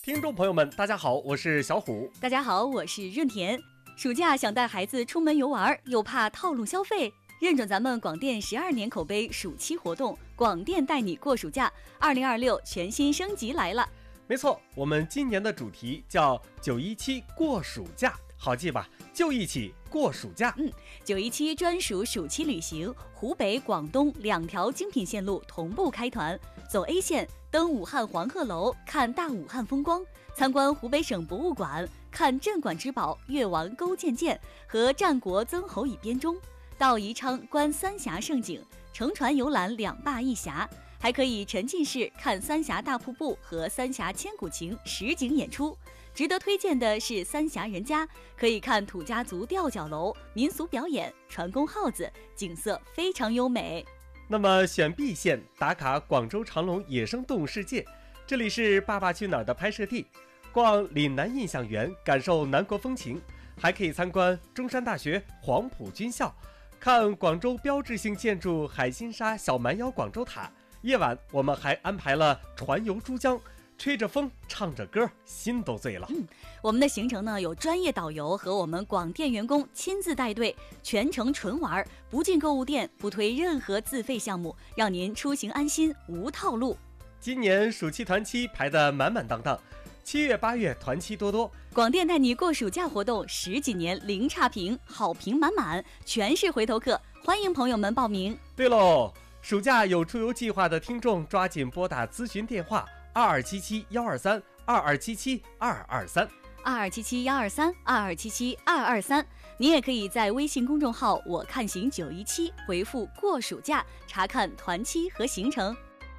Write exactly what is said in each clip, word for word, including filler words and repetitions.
听众朋友们，大家好，我是小虎。 大家好，我是润田。暑假想带孩子出门游玩，又怕套路消费，认准咱们广电十二年口碑暑期活动，广电带你过暑假，二零二六全新升级来了。 没错，我们今年的主题叫九一七过暑假，好记吧？就一起过暑假。 嗯，九一七专属暑期旅行，湖北、广东两条精品线路同步开团。走 A 线，登武汉黄鹤楼，看大武汉风光；参观湖北省博物馆，看镇馆之宝越王勾践剑和战国曾侯乙编钟；到宜昌观三峡胜景，乘船游览两坝一峡。还可以沉浸式看三峡大瀑布和三峡千古情实景演出。值得推荐的是三峡人家，可以看土家族吊脚楼、民俗表演、船工号子，景色非常优美。 那么选 B 线，打卡广州长隆野生动物世界，这里是《爸爸去哪儿》的拍摄地。逛岭南印象园，感受南国风情，还可以参观中山大学黄埔军校，看广州标志性建筑海心沙小蛮腰广州塔。夜晚我们还安排了船游珠江，吹着风唱着歌，心都醉了。 嗯，我们的行程呢有专业导游和我们广电员工亲自带队，全程纯玩，不进购物店，不推任何自费项目，让您出行安心，无套路。 今年暑期团期排得满满当当，七月八月团期多多。 广电带你过暑假活动十几年零差评，好评满满，全是回头客，欢迎朋友们报名。 对喽，暑假有出游计划的听众，抓紧拨打咨询电话二二七七幺二三二二七七二二三二二七七幺二三二二七七二二三。你也可以在微信公众号“我看行九一七”回复“过暑假”，查看团期和行程。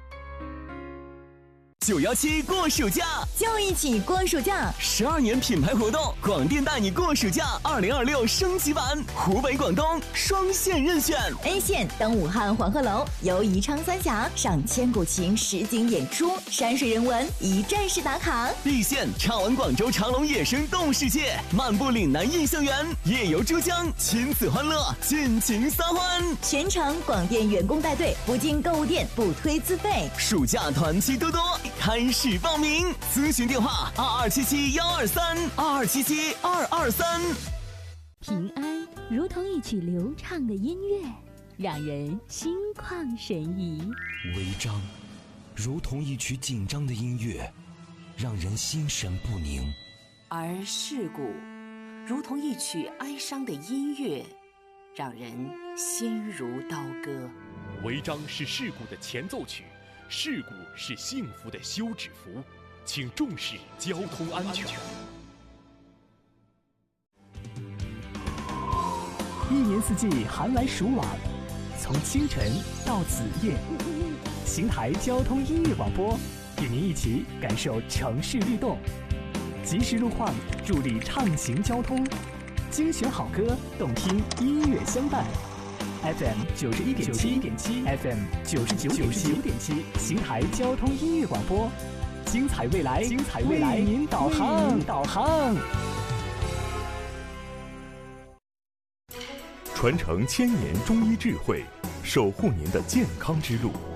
九幺七过暑假， 就一起过暑假。 十二年品牌活动，广电带你过暑假二零二六升级版，湖北、广东双线任选。 A 线登武汉黄鹤楼，游宜昌三峡，赏千古情实景演出，山水人文一站式打卡。 B 线畅玩广州长隆野生动物世界，漫步岭南印象园，夜游珠江，亲子欢乐，尽情撒欢。 全程广电员工带队，不进购物店，不推自费。 暑假团期多多，开始报名，咨询电话二二七七幺二三二二七七二二三。 平安如同一曲流畅的音乐，让人心旷神怡； 违章如同一曲紧张的音乐，让人心神不宁； 而事故如同一曲哀伤的音乐，让人心如刀割。 违章是事故的前奏曲，事故是幸福的休止符，请重视交通安全。 一年四季寒来暑往，从清晨到子夜，邢台交通音乐广播与您一起感受城市律动，及时路况助力畅行交通，精选好歌，动听音乐相伴。F M 九十一点七点七 ，F M 九十九点七点七，邢台交通音乐广播，精彩未来，精彩未来，为您导航，导航。 传承千年中医智慧，守护您的健康之路。